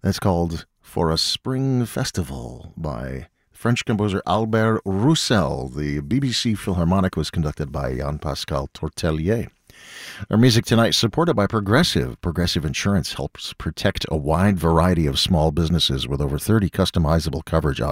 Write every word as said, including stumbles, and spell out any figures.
It's called For a Spring Festival by French composer Albert Roussel. The B B C Philharmonic was conducted by Jean-Pascal Tortelier. Our music tonight supported by Progressive. Progressive Insurance helps protect a wide variety of small businesses with over thirty customizable coverage